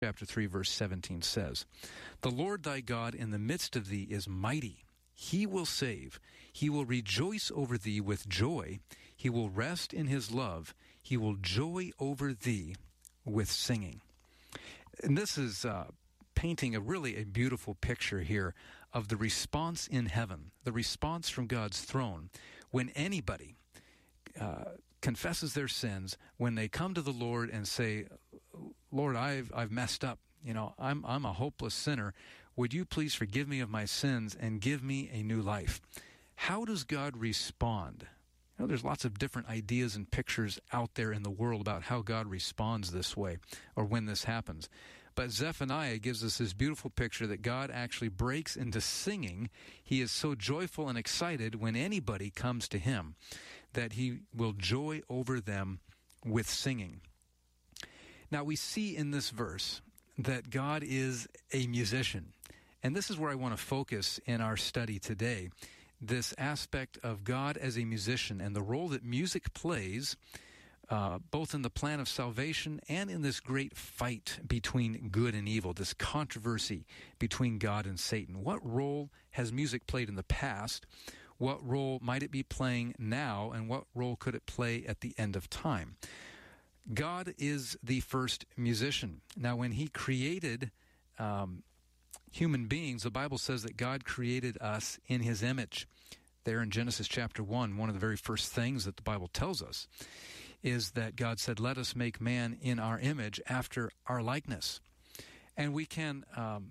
chapter 3, verse 17 says, "The Lord thy God in the midst of thee is mighty. He will save. He will rejoice over thee with joy. He will rest in his love. He will joy over thee with singing." And this is painting a beautiful picture here of the response in heaven, the response from God's throne when anybody confesses their sins, when they come to the Lord and say, "Lord, I've messed up. I'm a hopeless sinner. Would you please forgive me of my sins and give me a new life?" How does God respond? There's lots of different ideas and pictures out there in the world about how God responds this way or when this happens. But Zephaniah gives us this beautiful picture that God actually breaks into singing. He is so joyful and excited when anybody comes to him that he will joy over them with singing. Now we see in this verse that God is a musician. And this is where I want to focus in our study today. This aspect of God as a musician and the role that music plays both in the plan of salvation and in this great fight between good and evil, this controversy between God and Satan. What role has music played in the past? What role might it be playing now? And what role could it play at the end of time? God is the first musician. Now, when he created human beings, the Bible says that God created us in his image. There in Genesis chapter 1, one of the very first things that the Bible tells us is that God said, "Let us make man in our image after our likeness." And we can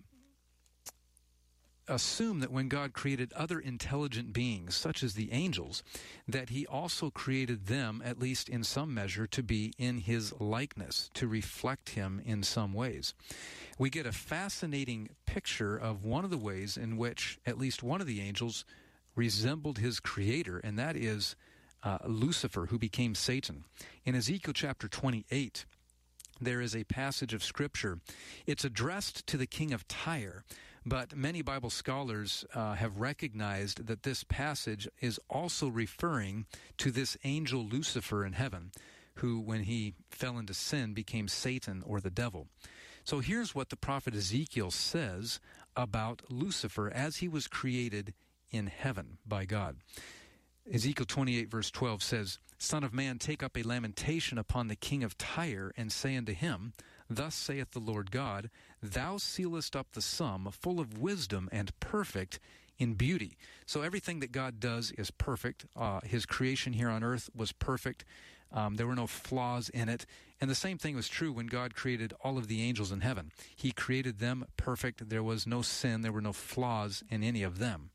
assume that when God created other intelligent beings, such as the angels, that he also created them, at least in some measure, to be in his likeness, to reflect him in some ways. We get a fascinating picture of one of the ways in which at least one of the angels resembled his creator, and that is Lucifer, who became Satan. In Ezekiel chapter 28, there is a passage of Scripture. It's addressed to the king of Tyre, but many Bible scholars have recognized that this passage is also referring to this angel Lucifer in heaven, who, when he fell into sin, became Satan or the devil. So here's what the prophet Ezekiel says about Lucifer as he was created in heaven by God. Ezekiel 28 verse 12 says, "Son of man, take up a lamentation upon the king of Tyre, and say unto him, Thus saith the Lord God, Thou sealest up the sum, full of wisdom and perfect in beauty." So everything that God does is perfect. His creation here on earth was perfect. There were no flaws in it. And the same thing was true when God created all of the angels in heaven. He created them perfect. There was no sin. There were no flaws in any of them.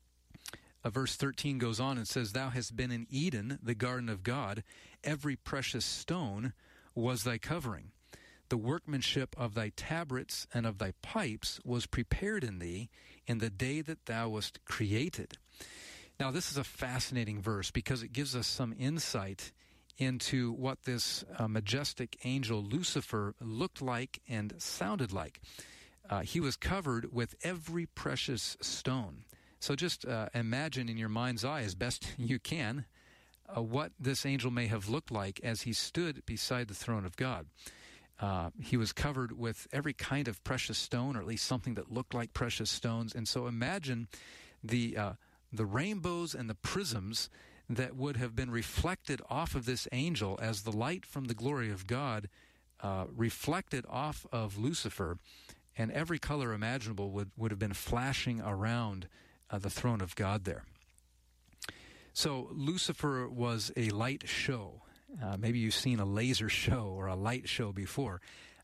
Verse 13 goes on and says, "Thou hast been in Eden, the garden of God. Every precious stone was thy covering. The workmanship of thy tabrets and of thy pipes was prepared in thee in the day that thou wast created." Now, this is a fascinating verse because it gives us some insight into what this majestic angel Lucifer looked like and sounded like. He was covered with every precious stone. So just imagine in your mind's eye, as best you can, what this angel may have looked like as he stood beside the throne of God. He was covered with every kind of precious stone, or at least something that looked like precious stones. And so imagine the rainbows and the prisms that would have been reflected off of this angel as the light from the glory of God reflected off of Lucifer, and every color imaginable would have been flashing around the throne of God there. So Lucifer was a light show. Maybe you've seen a laser show or a light show before.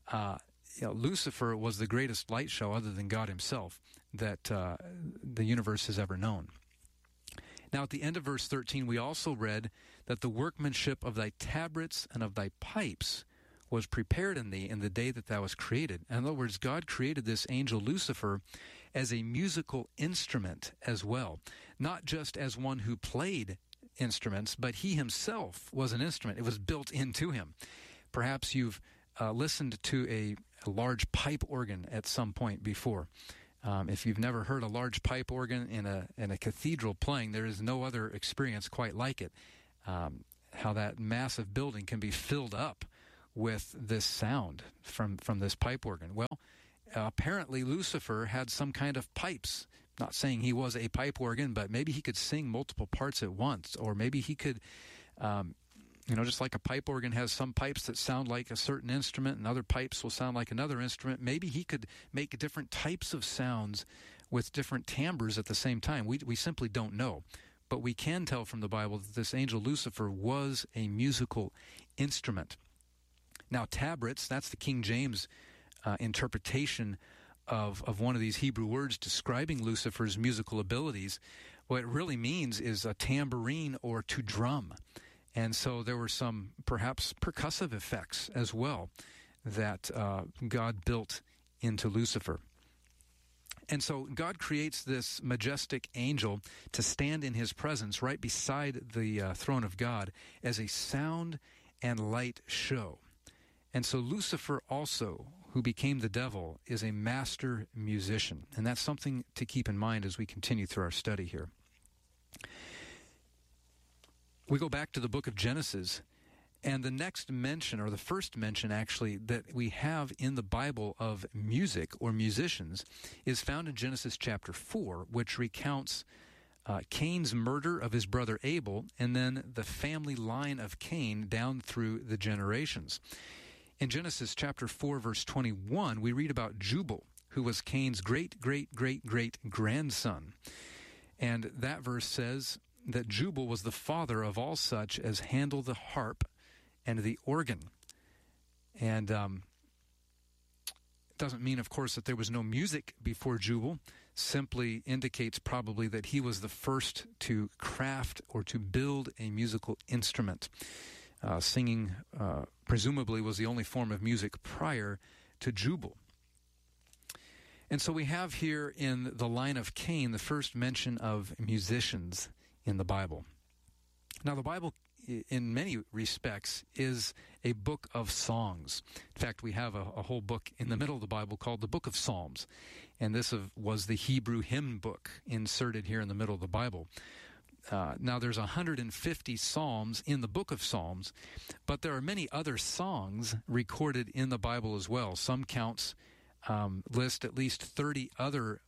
Lucifer was the greatest light show other than God himself that the universe has ever known. Now at the end of verse 13, we also read that the workmanship of thy tabrets and of thy pipes was prepared in thee in the day that thou wast created. In other words, God created this angel Lucifer as a musical instrument as well, not just as one who played instruments, but he himself was an instrument. It was built into him. Perhaps you've listened to a large pipe organ at some point before. If you've never heard a large pipe organ in a cathedral playing, there is no other experience quite like it. How that massive building can be filled up with this sound from this pipe organ? Well, apparently Lucifer had some kind of pipes. Not saying he was a pipe organ, but maybe he could sing multiple parts at once, or maybe he could, just like a pipe organ has some pipes that sound like a certain instrument and other pipes will sound like another instrument, maybe he could make different types of sounds with different timbres at the same time. We simply don't know. But we can tell from the Bible that this angel Lucifer was a musical instrument. Now, tabrets, that's the King James interpretation of one of these Hebrew words describing Lucifer's musical abilities. What it really means is a tambourine or to drum. And so there were some perhaps percussive effects as well that God built into Lucifer. And so God creates this majestic angel to stand in his presence right beside the throne of God as a sound and light show. And so Lucifer also, who became the devil, is a master musician. And that's something to keep in mind as we continue through our study here. We go back to the book of Genesis, and the next mention, or the first mention actually, that we have in the Bible of music or musicians is found in Genesis chapter 4, which recounts Cain's murder of his brother Abel, and then the family line of Cain down through the generations. In Genesis chapter 4, verse 21, we read about Jubal, who was Cain's great-great-great-great-grandson. And that verse says that Jubal was the father of all such as handle the harp and the organ. And it doesn't mean, of course, that there was no music before Jubal. Simply indicates probably that he was the first to craft or to build a musical instrument. Singing presumably was the only form of music prior to Jubal. And so we have here in the line of Cain the first mention of musicians in the Bible. Now, the Bible, in many respects, is a book of songs. In fact, we have a whole book in the middle of the Bible called the Book of Psalms. And this was the Hebrew hymn book inserted here in the middle of the Bible. Now, there's 150 psalms in the book of Psalms, but there are many other songs recorded in the Bible as well. Some counts list at least 30 other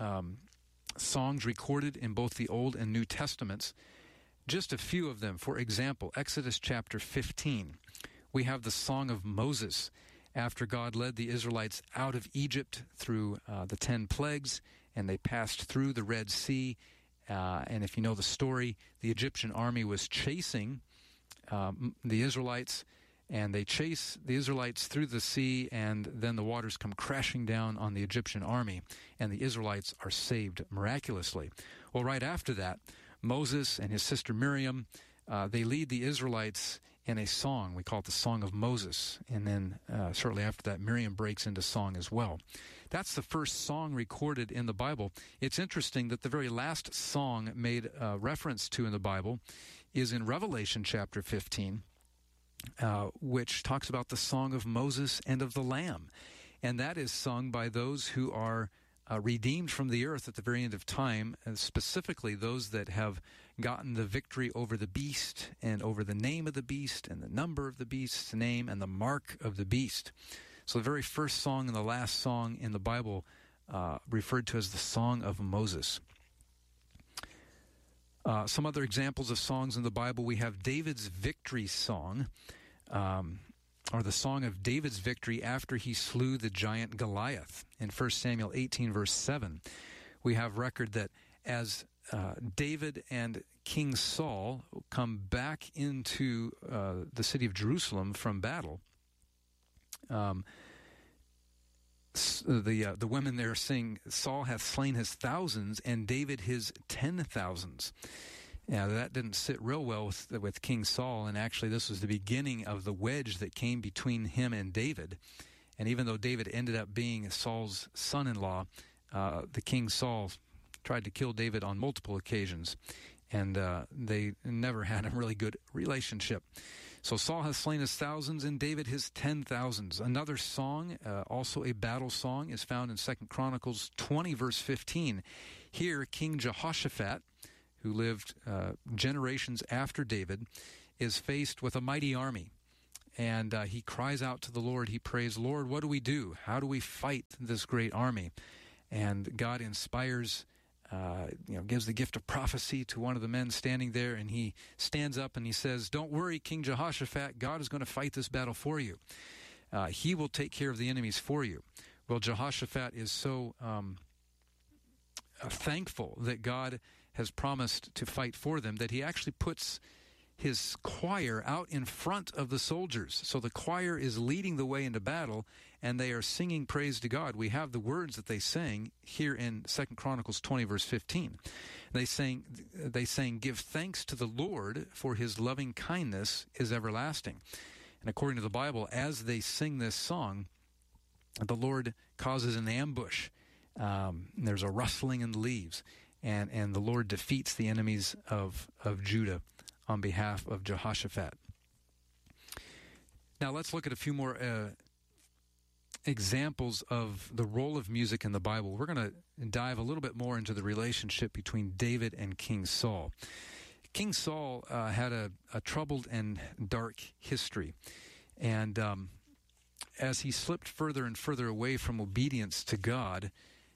songs recorded in both the Old and New Testaments. Just a few of them. For example, Exodus chapter 15. We have the Song of Moses after God led the Israelites out of Egypt through the 10 plagues, and they passed through the Red Sea. And if you know the story, the Egyptian army was chasing the Israelites, and they chase the Israelites through the sea, and then the waters come crashing down on the Egyptian army, and the Israelites are saved miraculously. Well, right after that, Moses and his sister Miriam, they lead the Israelites in a song. We call it the Song of Moses. And then shortly after that, Miriam breaks into song as well. That's the first song recorded in the Bible. It's interesting that the very last song made reference to in the Bible is in Revelation chapter 15, which talks about the Song of Moses and of the Lamb. And that is sung by those who are redeemed from the earth at the very end of time, and specifically those that have gotten the victory over the beast and over the name of the beast and the number of the beast's name and the mark of the beast. So the very first song and the last song in the Bible referred to as the Song of Moses. Some other examples of songs in the Bible, we have David's victory song, or the song of David's victory after he slew the giant Goliath. In 1 Samuel 18, verse 7, we have record that as David and King Saul come back into the city of Jerusalem from battle, the women there sing, Saul hath slain his thousands and David his 10,000s. Now, that didn't sit real well with King Saul, and actually this was the beginning of the wedge that came between him and David. And even though David ended up being Saul's son-in-law, the King Saul tried to kill David on multiple occasions, and they never had a really good relationship. So Saul has slain his thousands and David his 10,000s. Another song, also a battle song, is found in 2 Chronicles 20, verse 15. Here, King Jehoshaphat, who lived generations after David, is faced with a mighty army. And he cries out to the Lord. He prays, Lord, what do we do? How do we fight this great army? And God inspires, gives the gift of prophecy to one of the men standing there. And he stands up and he says, don't worry, King Jehoshaphat, God is going to fight this battle for you. He will take care of the enemies for you. Well, Jehoshaphat is so thankful that God has promised to fight for them that he actually puts his choir out in front of the soldiers. So the choir is leading the way into battle, and they are singing praise to God. We have the words that they sang here in 2 Chronicles 20, verse 15. They sang, give thanks to the Lord, for his loving kindness is everlasting. And according to the Bible, as they sing this song, the Lord causes an ambush. There's a rustling in the leaves, and the Lord defeats the enemies of Judah on behalf of Jehoshaphat. Now let's look at a few more examples of the role of music in the Bible. We're going to dive a little bit more into the relationship between David and King Saul. King Saul had a troubled and dark history, and as he slipped further and further away from obedience to God,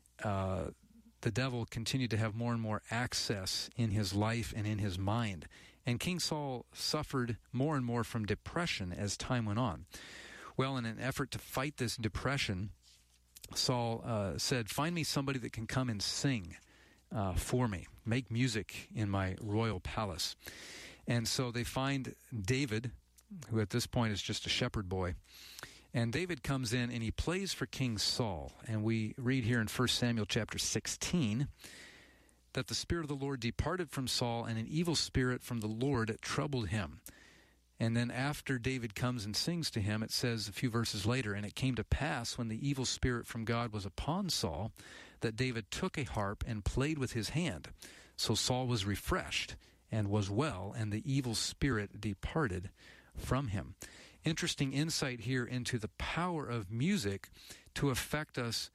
the devil continued to have more and more access in his life and in his mind. And King Saul suffered more and more from depression as time went on. Well, in an effort to fight this depression, Saul said, find me somebody that can come and sing for me, make music in my royal palace. And so they find David, who at this point is just a shepherd boy. And David comes in and he plays for King Saul. And we read here in 1 Samuel chapter 16 that the Spirit of the Lord departed from Saul, and an evil spirit from the Lord troubled him. And then after David comes and sings to him, it says a few verses later, and it came to pass when the evil spirit from God was upon Saul, that David took a harp and played with his hand. So Saul was refreshed and was well, and the evil spirit departed from him. Interesting insight here into the power of music to affect us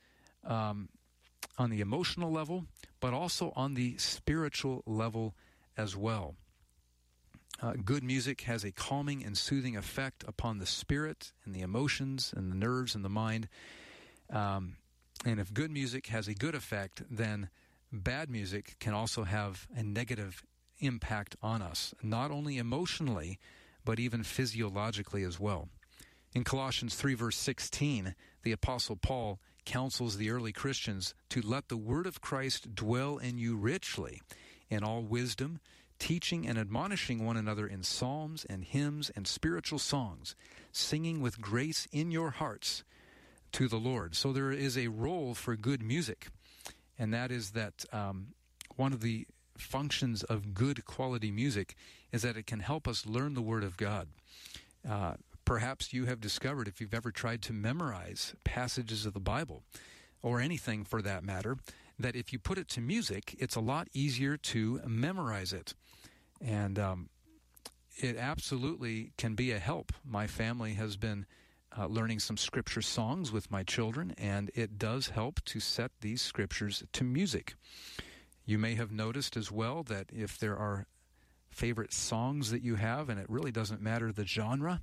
on the emotional level, but also on the spiritual level as well. Good music has a calming and soothing effect upon the spirit and the emotions and the nerves and the mind. And if good music has a good effect, then bad music can also have a negative impact on us, not only emotionally, but even physiologically as well. In Colossians 3, verse 16, the Apostle Paul counsels the early Christians to let the word of Christ dwell in you richly, in all wisdom, teaching and admonishing one another in psalms and hymns and spiritual songs, singing with grace in your hearts to the Lord. So there is a role for good music, and that is that one of the functions of good quality music is that it can help us learn the Word of God. Perhaps you have discovered, if you've ever tried to memorize passages of the Bible, or anything for that matter, that if you put it to music, it's a lot easier to memorize it. And it absolutely can be a help. My family has been learning some scripture songs with my children, and it does help to set these scriptures to music. You may have noticed as well that if there are favorite songs that you have, and it really doesn't matter the genre,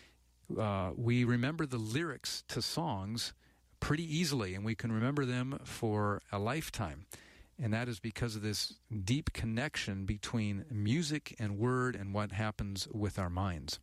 we remember the lyrics to songs pretty easily, and we can remember them for a lifetime. And that is because of this deep connection between music and word and what happens with our minds.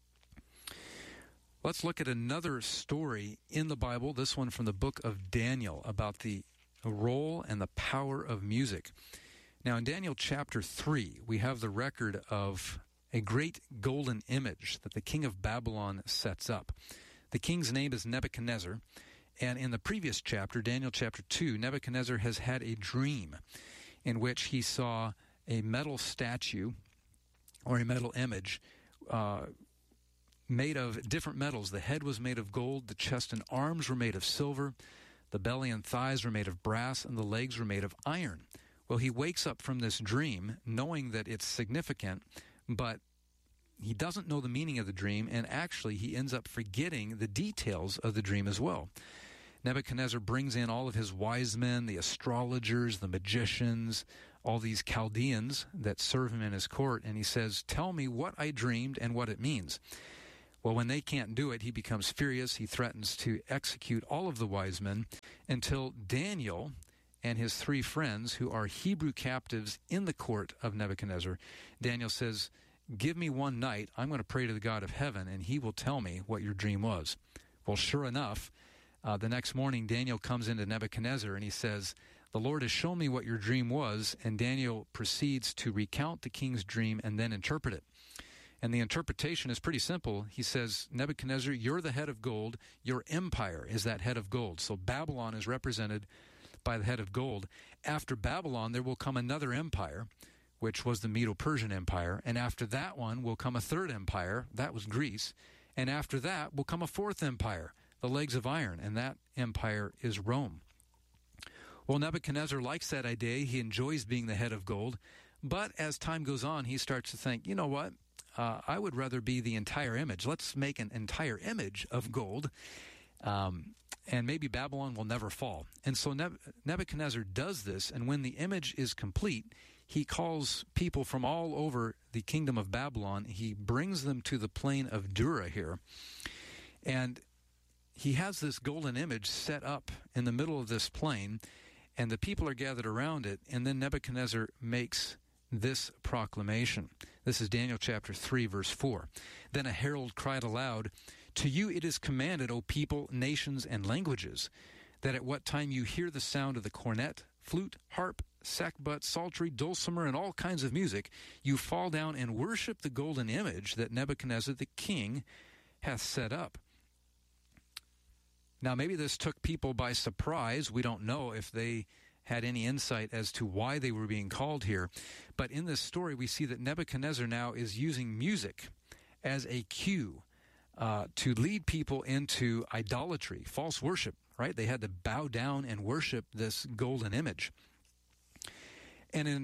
Let's look at another story in the Bible, this one from the book of Daniel, about the role and the power of music. Now, in Daniel chapter 3, we have the record of a great golden image that the king of Babylon sets up. The king's name is Nebuchadnezzar, and in the previous chapter, Daniel chapter 2, Nebuchadnezzar has had a dream in which he saw a metal statue or a metal image made of different metals. The head was made of gold, the chest and arms were made of silver, the belly and thighs were made of brass, and the legs were made of iron. Well, he wakes up from this dream knowing that it's significant, but he doesn't know the meaning of the dream, and actually he ends up forgetting the details of the dream as well. Nebuchadnezzar brings in all of his wise men, the astrologers, the magicians, all these Chaldeans that serve him in his court, and he says, "Tell me what I dreamed and what it means." Well, when they can't do it, he becomes furious. He threatens to execute all of the wise men until Daniel and his 3 friends, who are Hebrew captives in the court of Nebuchadnezzar, Daniel says, "Give me one night. I'm going to pray to the God of heaven, and he will tell me what your dream was." Well, sure enough, the next morning, Daniel comes into Nebuchadnezzar, and he says, "The Lord has shown me what your dream was," and Daniel proceeds to recount the king's dream and then interpret it. And the interpretation is pretty simple. He says, "Nebuchadnezzar, you're the head of gold. Your empire is that head of gold." So Babylon is represented by the head of gold. After Babylon, there will come another empire, which was the Medo-Persian Empire. And after that one will come a third empire. That was Greece. And after that will come a fourth empire, the legs of iron. And that empire is Rome. Well, Nebuchadnezzar likes that idea. He enjoys being the head of gold. But as time goes on, he starts to think, you know what? I would rather be the entire image. Let's make an entire image of gold. And maybe Babylon will never fall. And so Nebuchadnezzar does this, and when the image is complete, he calls people from all over the kingdom of Babylon. He brings them to the plain of Dura here. And he has this golden image set up in the middle of this plain, and the people are gathered around it, and then Nebuchadnezzar makes this proclamation. This is Daniel chapter 3, verse 4. "Then a herald cried aloud, 'To you it is commanded, O people, nations, and languages, that at what time you hear the sound of the cornet, flute, harp, sackbut, psaltery, dulcimer, and all kinds of music, you fall down and worship the golden image that Nebuchadnezzar the king hath set up.'" Now, maybe this took people by surprise. We don't know if they had any insight as to why they were being called here. But in this story, we see that Nebuchadnezzar now is using music as a cue to lead people into idolatry, false worship, right? They had to bow down and worship this golden image. And in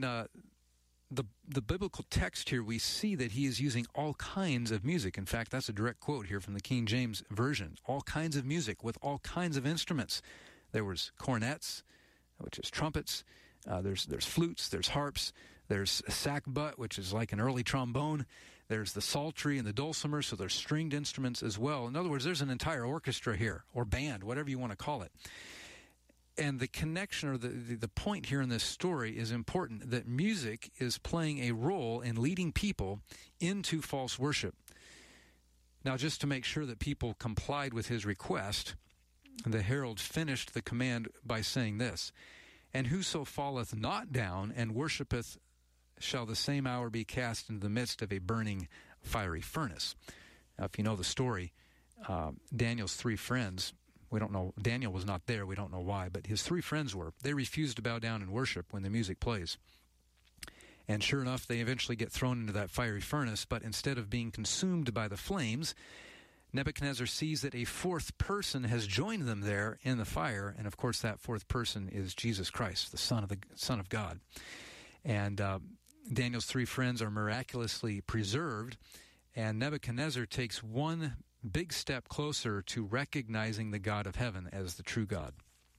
the biblical text here, we see that he is using all kinds of music. In fact, that's a direct quote here from the King James Version. All kinds of music with all kinds of instruments. There was cornets, which is trumpets. There's flutes, there's harps, there's a sackbut, which is like an early trombone. There's the psaltery and the dulcimer, so there's stringed instruments as well. In other words, there's an entire orchestra here, or band, whatever you want to call it. And the connection, or the point here in this story is important, that music is playing a role in leading people into false worship. Now, just to make sure that people complied with his request, the herald finished the command by saying this, "And whoso falleth not down and worshipeth shall the same hour be cast into the midst of a burning fiery furnace." Now, if you know the story, Daniel's 3 friends, we don't know, Daniel was not there, we don't know why, but his 3 friends were. They refused to bow down and worship when the music plays. And sure enough, they eventually get thrown into that fiery furnace, but instead of being consumed by the flames, Nebuchadnezzar sees that a 4th person has joined them there in the fire, and of course that 4th person is Jesus Christ, the Son of God. And Daniel's 3 friends are miraculously preserved, and Nebuchadnezzar takes one big step closer to recognizing the God of heaven as the true God.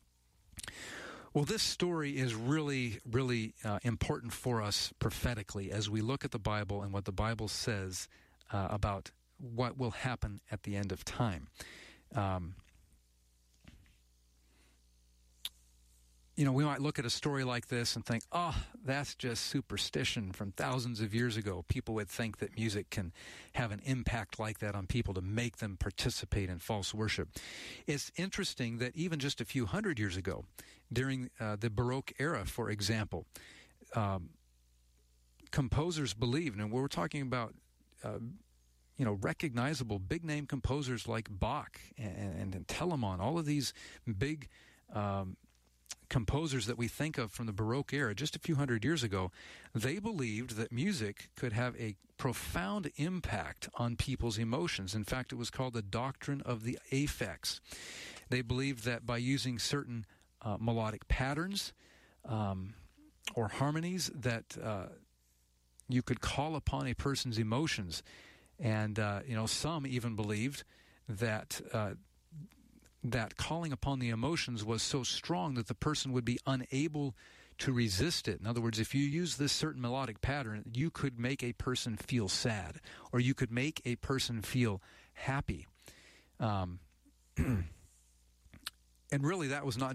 Well, this story is really, really important for us prophetically as we look at the Bible and what the Bible says about what will happen at the end of time. We might look at a story like this and think, oh, that's just superstition from thousands of years ago. People would think that music can have an impact like that on people to make them participate in false worship. It's interesting that even just a few hundred years ago, during the Baroque era, for example, composers believed, and we're talking about recognizable big-name composers like Bach and Telemann, all of these big composers that we think of from the Baroque era just a few hundred years ago, they believed that music could have a profound impact on people's emotions. In fact, it was called the doctrine of the affects. They believed that by using certain melodic patterns or harmonies that you could call upon a person's emotions. And, some even believed that that calling upon the emotions was so strong that the person would be unable to resist it. In other words, if you use this certain melodic pattern, you could make a person feel sad, or you could make a person feel happy. And really, that was not